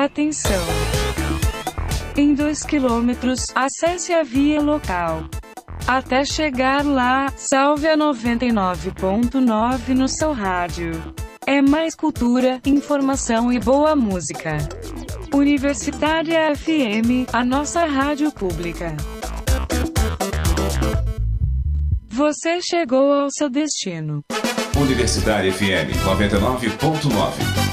Atenção! Em 2 quilômetros, acesse a via local. Até chegar lá, salve a 99.9 no seu rádio. É mais cultura, informação e boa música. Universitária FM, a nossa rádio pública. Você chegou ao seu destino. Universitária FM 99.9.